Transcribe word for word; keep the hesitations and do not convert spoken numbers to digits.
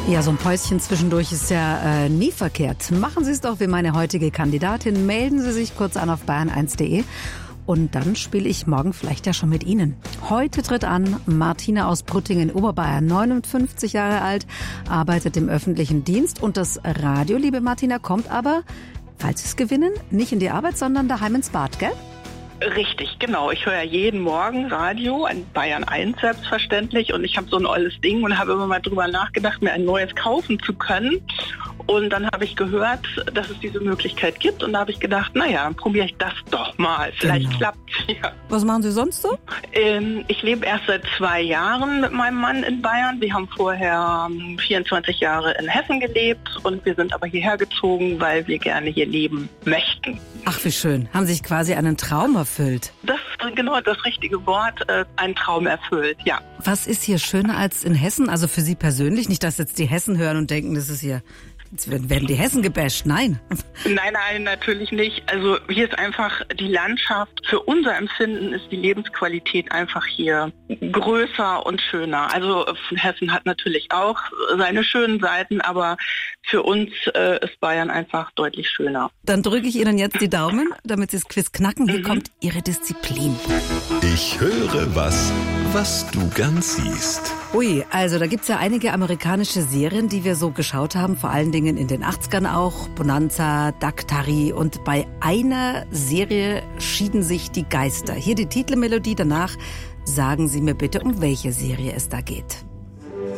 Ja, so ein Päuschen zwischendurch ist ja äh, nie verkehrt. Machen Sie es doch wie meine heutige Kandidatin. Melden Sie sich kurz an auf bayern eins punkt de. Und dann spiele ich morgen vielleicht ja schon mit Ihnen. Heute tritt an Martina aus Brütting in Oberbayern, neunundfünfzig Jahre alt, arbeitet im öffentlichen Dienst. Und das Radio, liebe Martina, kommt aber, falls Sie es gewinnen, nicht in die Arbeit, sondern daheim ins Bad, gell? Richtig, genau. Ich höre jeden Morgen Radio, an Bayern eins selbstverständlich. Und ich habe so ein olles Ding und habe immer mal drüber nachgedacht, mir ein neues kaufen zu können. Und dann habe ich gehört, dass es diese Möglichkeit gibt. Und da habe ich gedacht, naja, dann probiere ich das doch mal. Vielleicht Genau. klappt es ja. Was machen Sie sonst so? Ähm, ich lebe erst seit zwei Jahren mit meinem Mann in Bayern. Wir haben vorher ähm, vierundzwanzig Jahre in Hessen gelebt. Und wir sind aber hierher gezogen, weil wir gerne hier leben möchten. Ach, wie schön. Haben sich quasi einen Traum erfüllt. Das ist genau das richtige Wort, äh, ein Traum erfüllt, ja. Was ist hier schöner als in Hessen? Also für Sie persönlich? Nicht, dass jetzt die Hessen hören und denken, das ist hier... Jetzt werden die Hessen gebasht. Nein. Nein, nein, natürlich nicht. Also hier ist einfach die Landschaft, für unser Empfinden ist die Lebensqualität einfach hier größer und schöner. Also Hessen hat natürlich auch seine schönen Seiten, aber für uns äh, ist Bayern einfach deutlich schöner. Dann drücke ich Ihnen jetzt die Daumen, damit Sie das Quiz knacken. Hier mhm. kommt Ihre Disziplin. Ich höre was, was du gern siehst. Ui, also da gibt's ja einige amerikanische Serien, die wir so geschaut haben, vor allen Dingen in den achtzigern auch, Bonanza, Daktari, und bei einer Serie schieden sich die Geister. Hier die Titelmelodie, danach sagen Sie mir bitte, um welche Serie es da geht.